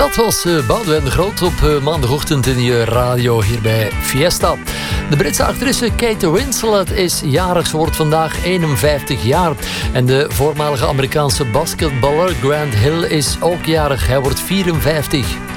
Dat was Boudewijn de Groot op maandagochtend in je radio hier bij Fiesta. De Britse actrice Kate Winslet is jarig. Ze wordt vandaag 51 jaar. En de voormalige Amerikaanse basketballer Grant Hill is ook jarig. Hij wordt 54.